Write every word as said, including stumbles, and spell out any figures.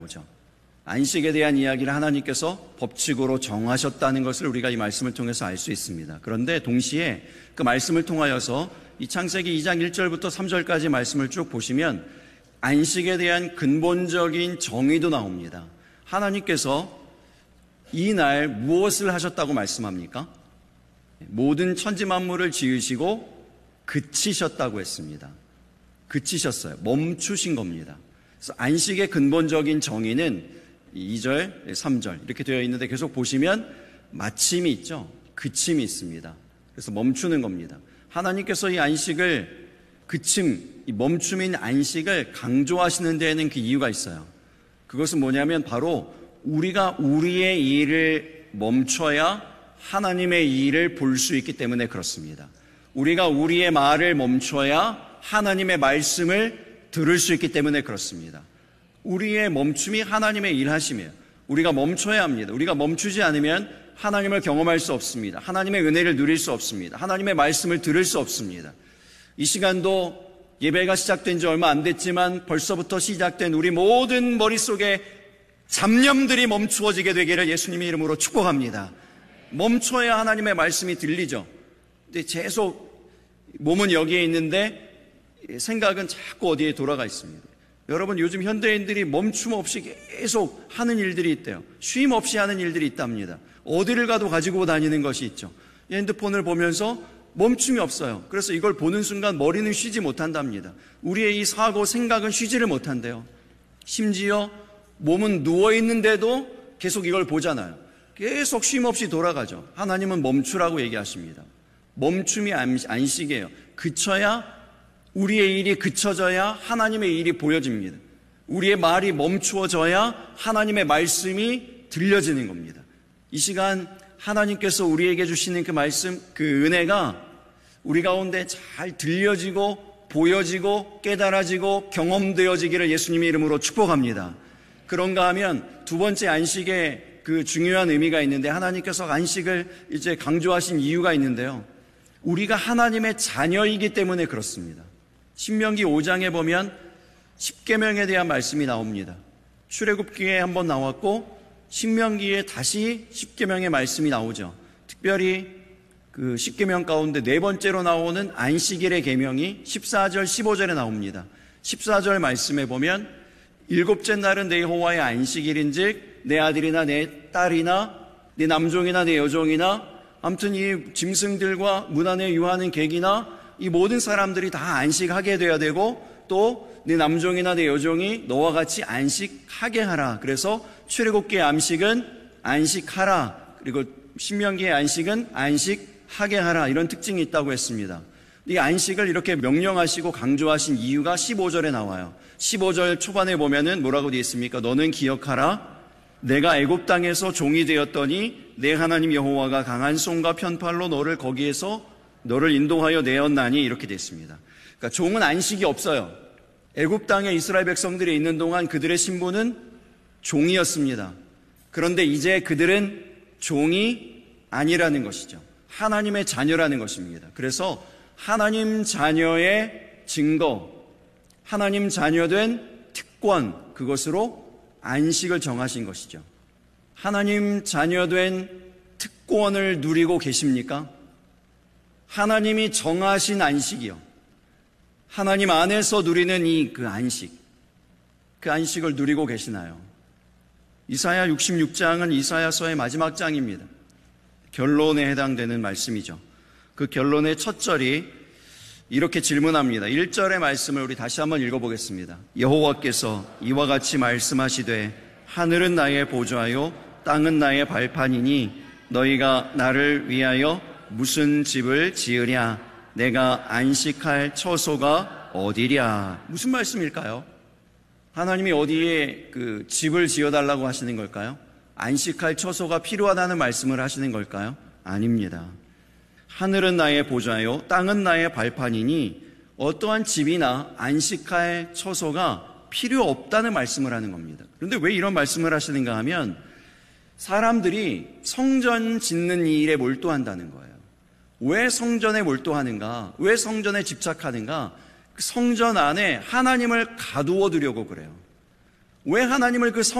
오죠. 안식에 대한 이야기를 하나님께서 법칙으로 정하셨다는 것을 우리가 이 말씀을 통해서 알 수 있습니다. 그런데 동시에 그 말씀을 통하여서 이 창세기 이 장 일 절부터 삼 절까지 말씀을 쭉 보시면 안식에 대한 근본적인 정의도 나옵니다. 하나님께서 이 날 무엇을 하셨다고 말씀합니까? 모든 천지 만물을 지으시고 그치셨다고 했습니다. 그치셨어요. 멈추신 겁니다. 그래서 안식의 근본적인 정의는 이 절, 삼 절 이렇게 되어 있는데 계속 보시면 마침이 있죠. 그침이 있습니다. 그래서 멈추는 겁니다. 하나님께서 이 안식을 그침, 이 멈춤인 안식을 강조하시는 데에는 그 이유가 있어요. 그것은 뭐냐면 바로 우리가 우리의 일을 멈춰야 하나님의 일을 볼 수 있기 때문에 그렇습니다. 우리가 우리의 말을 멈춰야 하나님의 말씀을 들을 수 있기 때문에 그렇습니다. 우리의 멈춤이 하나님의 일하심이에요. 우리가 멈춰야 합니다. 우리가 멈추지 않으면 하나님을 경험할 수 없습니다. 하나님의 은혜를 누릴 수 없습니다. 하나님의 말씀을 들을 수 없습니다. 이 시간도 예배가 시작된 지 얼마 안 됐지만 벌써부터 시작된 우리 모든 머릿속에 잡념들이 멈추어지게 되기를 예수님의 이름으로 축복합니다. 멈춰야 하나님의 말씀이 들리죠. 근데 계속 몸은 여기에 있는데 생각은 자꾸 어디에 돌아가 있습니다. 여러분, 요즘 현대인들이 멈춤 없이 계속 하는 일들이 있대요. 쉼 없이 하는 일들이 있답니다. 어디를 가도 가지고 다니는 것이 있죠. 핸드폰을 보면서 멈춤이 없어요. 그래서 이걸 보는 순간 머리는 쉬지 못한답니다. 우리의 이 사고, 생각은 쉬지를 못한대요. 심지어 몸은 누워있는데도 계속 이걸 보잖아요. 계속 쉼 없이 돌아가죠. 하나님은 멈추라고 얘기하십니다. 멈춤이 안식이에요. 그쳐야, 우리의 일이 그쳐져야 하나님의 일이 보여집니다. 우리의 말이 멈추어져야 하나님의 말씀이 들려지는 겁니다. 이 시간 하나님께서 우리에게 주시는 그 말씀, 그 은혜가 우리 가운데 잘 들려지고 보여지고 깨달아지고 경험되어지기를 예수님의 이름으로 축복합니다. 그런가 하면 두 번째 안식의 그 중요한 의미가 있는데, 하나님께서 안식을 이제 강조하신 이유가 있는데요. 우리가 하나님의 자녀이기 때문에 그렇습니다. 신명기 오 장에 보면 십계명에 대한 말씀이 나옵니다. 출애굽기에 한번 나왔고 신명기에 다시 십계명의 말씀이 나오죠. 특별히 그 십계명 가운데 네 번째로 나오는 안식일의 계명이 십사 절, 십오 절에 나옵니다. 십사 절 말씀에 보면 일곱째 날은 내 여호와의 안식일인즉 내 아들이나 내 딸이나 내 남종이나 내 여종이나 아무튼 이 짐승들과 문 안에 유하는 객이나 이 모든 사람들이 다 안식하게 돼야 되고, 또 내 남종이나 내 여종이 너와 같이 안식하게 하라. 그래서 출애굽기의 안식은 안식하라, 그리고 신명기의 안식은 안식하게 하라, 이런 특징이 있다고 했습니다. 이 안식을 이렇게 명령하시고 강조하신 이유가 십오 절에 나와요. 십오 절 초반에 보면은 뭐라고 되어 있습니까? 너는 기억하라. 내가 애굽 땅에서 종이 되었더니 내 하나님 여호와가 강한 손과 편팔로 너를 거기에서 너를 인도하여 내었나니, 이렇게 됐습니다. 그러니까 종은 안식이 없어요. 애굽 땅에 이스라엘 백성들이 있는 동안 그들의 신분은 종이었습니다. 그런데 이제 그들은 종이 아니라는 것이죠. 하나님의 자녀라는 것입니다. 그래서 하나님 자녀의 증거, 하나님 자녀된 특권, 그것으로 안식을 정하신 것이죠. 하나님 자녀된 특권을 누리고 계십니까? 하나님이 정하신 안식이요. 하나님 안에서 누리는 이 그 안식, 그 안식을 누리고 계시나요? 이사야 육십육 장은 이사야서의 마지막 장입니다. 결론에 해당되는 말씀이죠. 그 결론의 첫 절이 이렇게 질문합니다. 일 절의 말씀을 우리 다시 한번 읽어보겠습니다. 여호와께서 이와 같이 말씀하시되 하늘은 나의 보좌요 땅은 나의 발판이니 너희가 나를 위하여 무슨 집을 지으랴? 내가 안식할 처소가 어디랴? 무슨 말씀일까요? 하나님이 어디에 그 집을 지어달라고 하시는 걸까요? 안식할 처소가 필요하다는 말씀을 하시는 걸까요? 아닙니다. 하늘은 나의 보좌요 땅은 나의 발판이니 어떠한 집이나 안식할 처소가 필요 없다는 말씀을 하는 겁니다. 그런데 왜 이런 말씀을 하시는가 하면 사람들이 성전 짓는 일에 몰두한다는 거예요. 왜 성전에 몰두하는가? 왜 성전에 집착하는가? 성전 안에 하나님을 가두어 두려고 그래요. 왜 하나님을 그